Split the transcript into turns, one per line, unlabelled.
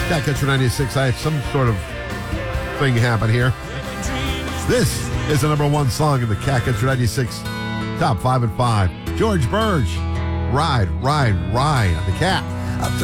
Cat Catcher 96. I had some sort of thing happen here. This is the number one song in the Cat Catcher 96 Top 5 and 5. George Burge, Ride, Ride, Ride on the Cat.